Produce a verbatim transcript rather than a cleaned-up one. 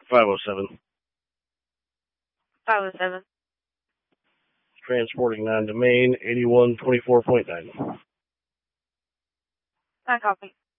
five oh seven. five oh seven. Transporting nine to Maine, eighty-one twenty-four point nine. I copy.